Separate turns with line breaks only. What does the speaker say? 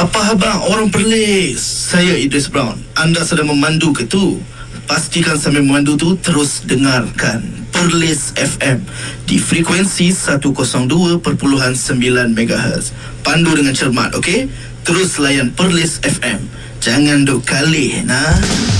Apa khabar orang Perlis? Saya Idris Brown. Anda sedang memandu ke tu? Pastikan sambil memandu tu terus dengarkan Perlis FM di frekuensi 102.9 MHz. Pandu dengan cermat, okey? Terus layan Perlis FM. Jangan duk kalih, nah.